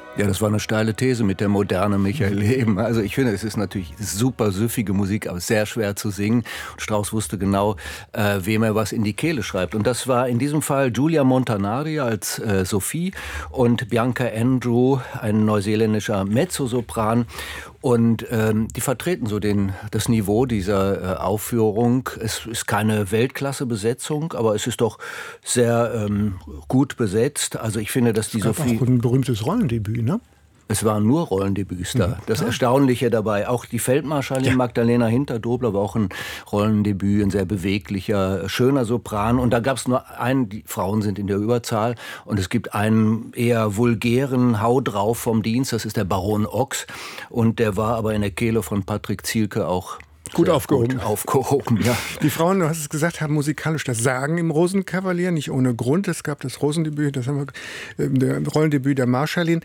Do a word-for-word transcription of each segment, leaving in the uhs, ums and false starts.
Ja, das war eine steile These mit der Moderne Michael Leben. Also ich finde, es ist natürlich super süffige Musik, aber sehr schwer zu singen. Und Strauss wusste genau, äh, wem er was in die Kehle schreibt. Und das war in diesem Fall Giulia Montanari als äh, Sophie und Bianca Andrew, ein neuseeländischer Mezzosopran. Und ähm, die vertreten so den, das Niveau dieser äh, Aufführung. Es ist keine Weltklasse-Besetzung, aber es ist doch sehr ähm, gut besetzt. Also ich finde, dass die Es gab Sophie... auch ein berühmtes Rollendebüt, ne? Es waren nur Rollendebüts da. Ja, Das klar. Erstaunliche dabei, auch die Feldmarschallin Ja. Magdalena Hinterdobler war auch ein Rollendebüt, ein sehr beweglicher, schöner Sopran. Und da gab es nur einen, die Frauen sind in der Überzahl, und es gibt einen eher vulgären Hau drauf vom Dienst, das ist der Baron Ochs. Und der war aber in der Kehle von Patrick Zielke auch Gut sehr aufgehoben. Gut aufgehoben, ja. Die Frauen, du hast es gesagt, haben musikalisch das Sagen im Rosenkavalier, nicht ohne Grund. Es gab das Rosendebüt, das haben wir, äh, der Rollendebüt der Marschallin.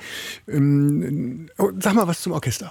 Ähm, oh, sag mal was zum Orchester.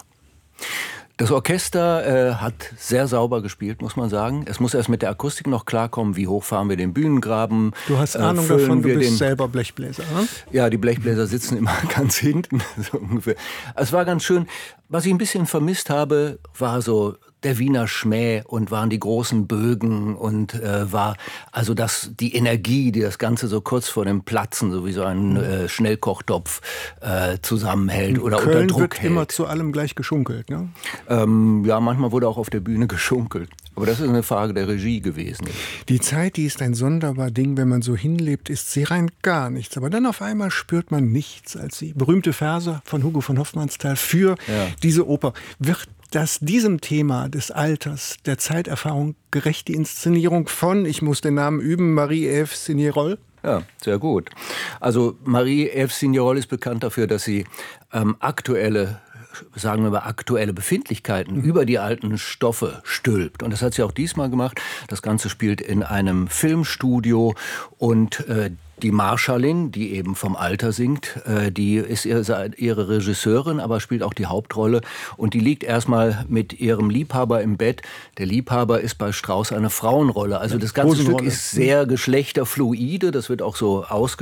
Das Orchester äh, hat sehr sauber gespielt, muss man sagen. Es muss erst mit der Akustik noch klarkommen, wie hoch fahren wir den Bühnengraben. Du hast äh, Ahnung füllen davon, du wir bist den, selber Blechbläser, ne? Ja, die Blechbläser sitzen immer ganz hinten, so ungefähr. Es war ganz schön. Was ich ein bisschen vermisst habe, war so der Wiener Schmäh und waren die großen Bögen und äh, war also das, die Energie, die das Ganze so kurz vor dem Platzen, so wie so ein äh, Schnellkochtopf äh, zusammenhält oder Köln unter Druck wird hält. immer zu allem gleich geschunkelt, ne? Ähm, ja, manchmal wurde auch auf der Bühne geschunkelt. Aber das ist eine Frage der Regie gewesen. Die Zeit, die ist ein sonderbar Ding, wenn man so hinlebt, ist sie rein gar nichts. Aber dann auf einmal spürt man nichts als sie. Berühmte Verse von Hugo von Hofmannsthal für Ja. diese Oper. Wird das diesem Thema des Alters, der Zeiterfahrung gerecht, die Inszenierung von, ich muss den Namen üben, Marie-Ève Signerol? Ja, sehr gut. Also Marie-Ève Signerol ist bekannt dafür, dass sie ähm, aktuelle sagen wir mal, aktuelle Befindlichkeiten mhm. über die alten Stoffe stülpt. Und das hat sie auch diesmal gemacht. Das Ganze spielt in einem Filmstudio und äh, die Marschallin, die eben vom Alter singt, äh, die ist ihre, ihre Regisseurin, aber spielt auch die Hauptrolle. Und die liegt erstmal mit ihrem Liebhaber im Bett. Der Liebhaber ist bei Strauss eine Frauenrolle. Also das ganze Stück ist sehr geschlechterfluide. Das wird auch so ausgesprochen.